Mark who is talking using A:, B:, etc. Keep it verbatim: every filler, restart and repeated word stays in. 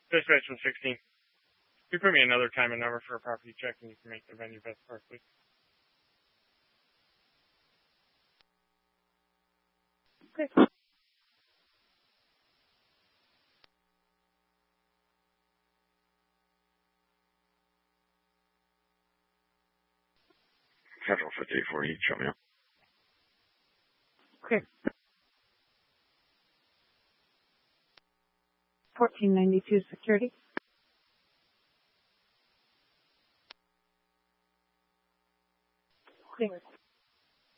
A: Dispatch one sixteen. Can you put me another time and number for a property check, and you can make the venue Best Park, please?
B: Okay.
C: Federal fifty-eight forty, show me up.
B: Okay. fourteen ninety-two security.